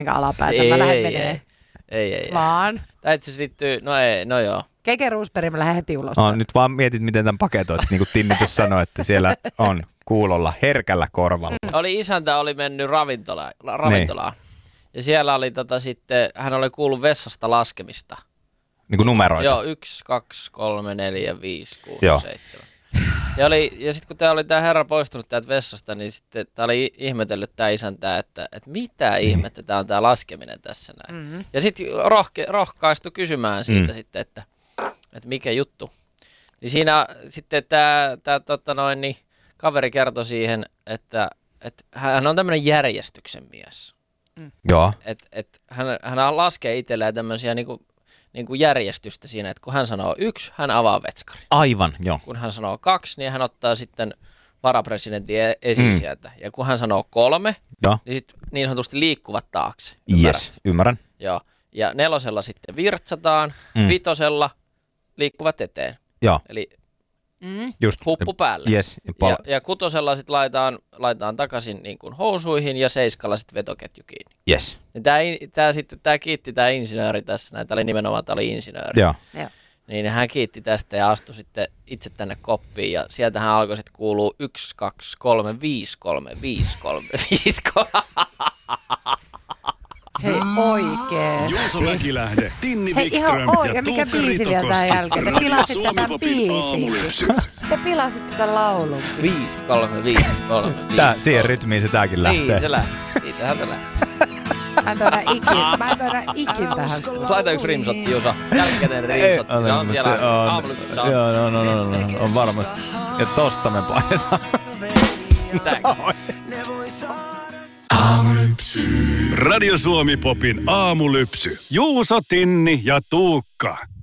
alapäätä. Mä lähden menee. Ei. Vaan. Tai itse liittyy, no joo. Keke Roosberg, mä lähden heti ulos. Nyt vaan mietit, miten tämän paketoit. Niin kuin Tinni tuossa sanoi, että siellä on kuulolla herkällä korvalla. Isäntä oli mennyt ravintolaan. Ja siellä oli sitten, hän oli kuullut vessasta laskemista. Niin kuin numeroita? Joo, 1, 2, 3, 4, 5, 6, Joo. 7. Ja sitten kun tämä herra poistunut täältä vessasta, niin sitten tämä oli ihmetellyt tämä isäntä, että mitä ihmettä tämä on tämä laskeminen tässä näin. Mm-hmm. Ja sitten rohkaistui kysymään siitä sitten, että mikä juttu. Niin siinä sitten tämä kaveri kertoi siihen, että hän on tämmöinen järjestyksen mies. Joo. Hän laskee itselleen tämmöisiä niinku järjestystä siinä, että kun hän sanoo 1, hän avaa vetskarin. Aivan, joo. Kun hän sanoo 2, niin hän ottaa sitten varapresidentin esiin sieltä. Ja kun hän sanoo 3, niin sitten niin sanotusti liikkuvat taakse. Yes, ymmärrän. Joo. Ja 4 sitten virtsataan, 5 liikkuvat eteen. Joo. Eli just huppu päälle. Yes. Ja 6 sitten laitetaan takaisin niin kuin housuihin ja 7 sitten vetoketju kiinni. Yes. Tämä kiitti tämä insinööri tässä, tämä oli insinööri. Joo. Niin hän kiitti tästä ja astui sitten itse tänne koppiin ja sieltä hän alkoi sitten kuulua 1, 2, 3, 5, 3, 5, 3, 5, 3. Hei oikeesti. Juuso Mäkilähde, Tinni Wikström ja mikä Tuukka biisi vielä tää jälkeen? Te pilasitte tämän biisin. Te pilasitte tämän laulun. 5, 3, 5, 3, 5. Siihen rytmiin se tääkin lähtee. Niin, se lähtee. Siitähän se lähtee. Mä en toida ikin tähän studioon. Laita yksi rimsotti, Juuso. Jälkeinen rimsotti. Se on siellä aamulypsyssä. Joo, on varmasti. Ja tosta me painetaan. Aamulypsy. Radio Suomi Popin aamulypsy. Juuso, Tinni ja Tuukka.